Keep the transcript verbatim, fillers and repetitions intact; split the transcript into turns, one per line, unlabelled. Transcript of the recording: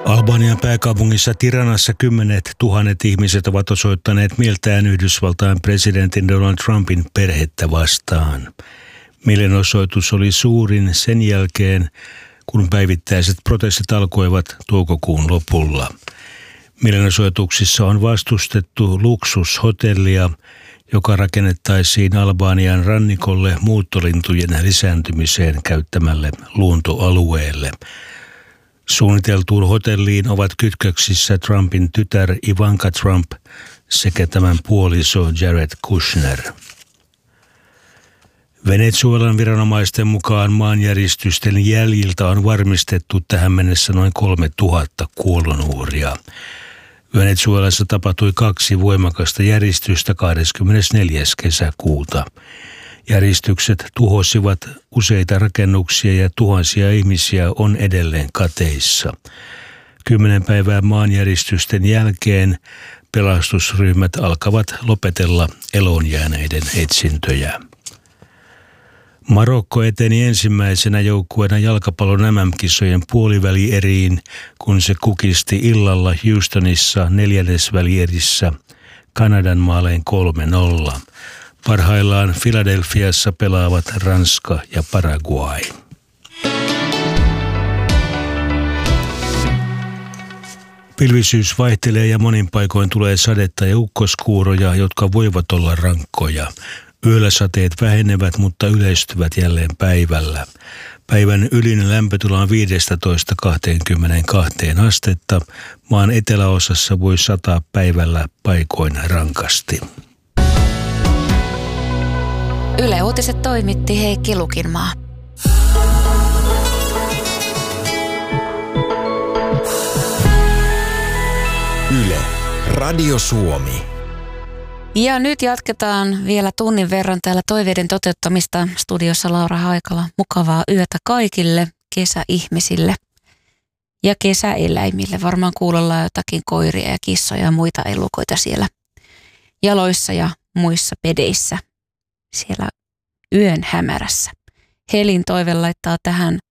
Albanian pääkaupungissa Tiranassa kymmenet tuhannet ihmiset ovat osoittaneet mieltään Yhdysvaltain presidentin Donald Trumpin perhettä vastaan. Mielenosoitus oli suurin sen jälkeen, kun päivittäiset protestit alkoivat toukokuun lopulla. Mielenosoituksissa on vastustettu luksushotellia, joka rakennettaisiin Albanian rannikolle muuttolintujen lisääntymiseen käyttämälle luontoalueelle. Suunniteltuun hotelliin ovat kytköksissä Trumpin tytär Ivanka Trump sekä tämän puoliso Jared Kushner. Venezuelan viranomaisten mukaan maanjäristysten jäljiltä on varmistettu tähän mennessä noin kolme tuhatta kuolonuhria. Venezuelassa tapahtui kaksi voimakasta järistystä kahdeskymmenesneljäs kesäkuuta. Järistykset tuhosivat useita rakennuksia ja tuhansia ihmisiä on edelleen kateissa. Kymmenen päivää maanjäristysten jälkeen pelastusryhmät alkavat lopetella eloonjääneiden etsintöjä. Marokko eteni ensimmäisenä joukkueena jalkapallon M M-kisojen puolivälieriin, kun se kukisti illalla Houstonissa neljännesvälierissä Kanadan maalein kolme nolla. Parhaillaan Filadelfiassa pelaavat Ranska ja Paraguay. Pilvisyys vaihtelee ja monin paikoin tulee sadetta ja ukkoskuuroja, jotka voivat olla rankkoja. Yöllä sateet vähenevät, mutta yleistyvät jälleen päivällä. Päivän ylin lämpötila on viisitoista kaksikymmentäkaksi astetta. Maan eteläosassa voi sataa päivällä paikoin rankasti.
Yle Uutiset toimitti Heikki Lukinmaa.
Yle, Radio Suomi.
Ja nyt jatketaan vielä tunnin verran täällä toiveiden toteuttamista. Studiossa Laura Haikala. Mukavaa yötä kaikille kesäihmisille ja kesäeläimille. Varmaan kuulollaan jotakin koiria ja kissoja ja muita elukoita siellä jaloissa ja muissa pedeissä siellä yön hämärässä. Helin toive laittaa tähän